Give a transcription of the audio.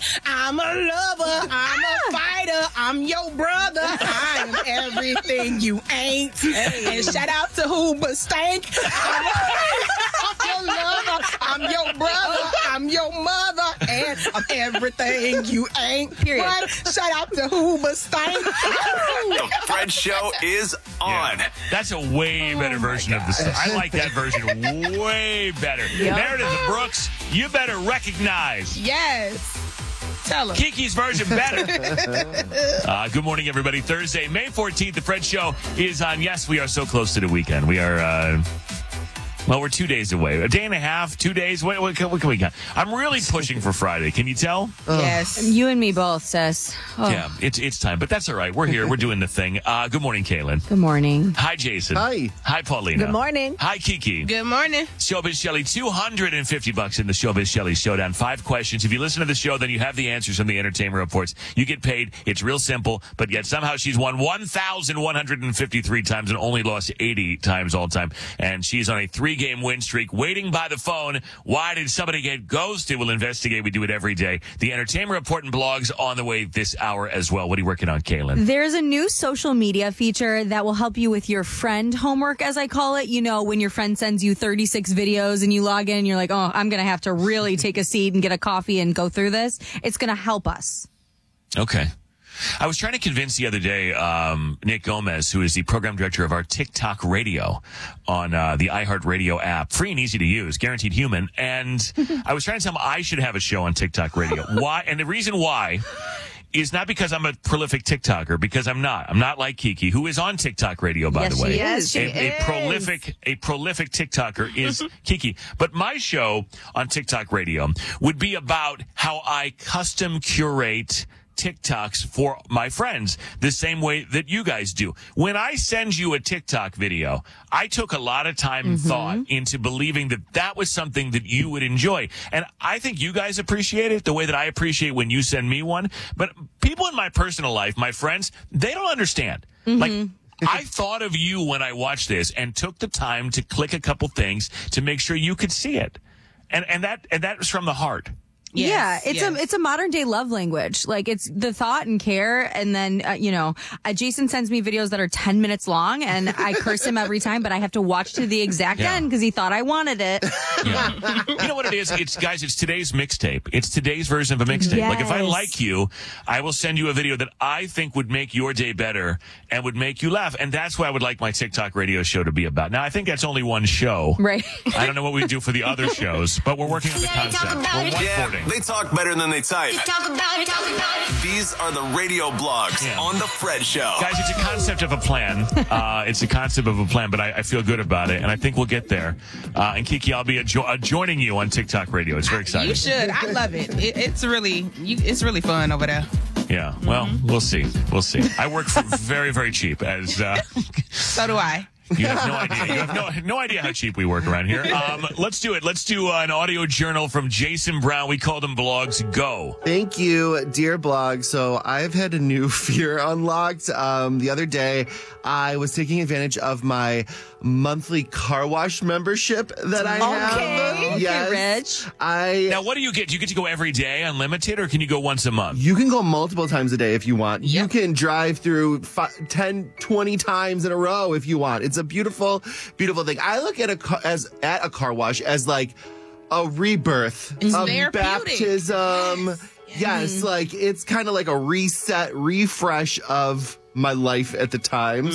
I'm a lover. I'm a fighter. I'm your brother. I am everything you ain't. Hey. And shout out to who but Stank. I'm your lover. I'm your brother. I'm your mother. And I'm everything you ain't. Period. But shout out to who but Stank. The Fred Show is on. Yeah, that's a way better version of the song. I like that version way better. Yep. Meredith Brooks, you better recognize. Yes. Tell him. Kiki's version better. Good morning, everybody. Thursday, May 14th, the Fred Show is on. Yes, we are so close to the weekend. We are... Well, we're 2 days away. A day and a half, 2 days. What can we got? I'm really pushing for Friday. Can you tell? Yes. You and me both, sis. Oh. Yeah, it's time. But that's all right. We're here. We're doing the thing. Good morning, Kaylin. Good morning. Hi, Jason. Hi. Hi, Paulina. Good morning. Hi, Kiki. Good morning. Showbiz Shelly, $250 in the Showbiz Shelly Showdown. 5 questions. If you listen to the show, then you have the answers from the entertainment reports. You get paid. It's real simple, but yet somehow she's won 1,153 times and only lost 80 times all time. And she's on a 3-game win streak, waiting by the phone. Why did somebody get ghosted? We'll investigate. We do it every day. The entertainment report and blogs on the way this hour as well. What are you working on, Kaylin? There's a new social media feature that will help you with your friend homework, as I call it. You know, when your friend sends you 36 videos and you log in and you're like, oh, I'm going to have to really take a seat and get a coffee and go through this. It's going to help us. Okay. I was trying to convince the other day Nick Gomez, who is the program director of our TikTok radio on the iHeartRadio app, free and easy to use, guaranteed human. And I was trying to tell him I should have a show on TikTok radio. Why? And the reason why is not because I'm a prolific TikToker, because I'm not. I'm not like Kiki, who is on TikTok radio, by the way. Yes, she A prolific TikToker is Kiki. But my show on TikTok radio would be about how I custom curate TikToks for my friends the same way that you guys do. When I send you a TikTok video, I took a lot of time and thought into believing that that was something that you would enjoy. And I think you guys appreciate it the way that I appreciate when you send me one. But people in my personal life, my friends, they don't understand. Like, I thought of you when I watched this and took the time to click a couple things to make sure you could see it. And that was from the heart. Yes, it's a modern day love language. Like, it's the thought and care. And then, Jason sends me videos that are 10 minutes long and I curse him every time, but I have to watch to the exact end because he thought I wanted it. Yeah. You know what it is? It's today's mixtape. It's today's version of a mixtape. Yes. Like, if I like you, I will send you a video that I think would make your day better and would make you laugh. And that's what I would like my TikTok radio show to be about. Now, I think that's only one show. Right. I don't know what we do for the other shows, but we're working on the concept. We're whiteboarding. They talk better than they type. Talk about it. These are the radio blogs on The Fred Show. Guys, it's a concept of a plan. But I feel good about it, and I think we'll get there. And Kiki, I'll be joining you on TikTok radio. It's very exciting. You should. I love it. It's really fun over there. Yeah, well, we'll see. I work for very, very cheap. So do I. You have no idea. You have no idea how cheap we work around here. Let's do it. Let's do an audio journal from Jason Brown. We call them blogs. Go. Thank you, dear blog. So I've had a new fear unlocked. The other day, I was taking advantage of my monthly car wash membership that I have. Okay, Yes. Rich. Now, what do you get? Do you get to go every day, unlimited, or can you go once a month? You can go multiple times a day if you want. Yep. You can drive through 10, 20 times in a row if you want. It's a beautiful, beautiful thing. I look at a car wash as like a rebirth, It's a therapeutic. baptism. Yes, like it's kind of like a reset, refresh of my life at the time.